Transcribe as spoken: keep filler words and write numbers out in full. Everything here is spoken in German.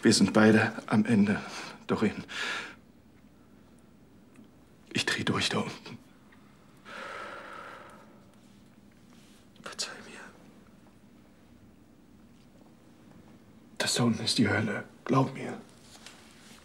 Wir sind beide am Ende. Doreen, ich dreh durch da unten. Verzeih mir. Das da unten ist die Hölle. Glaub mir.